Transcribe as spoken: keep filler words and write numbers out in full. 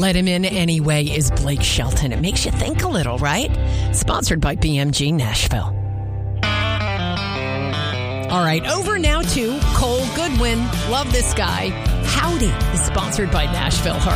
Let Him In Anyway is Blake Shelton. It makes you think a little, right? Sponsored by B M G Nashville. All right, over now to Cole Goodwin. Love this guy. Howdy is sponsored by Nashville Heart.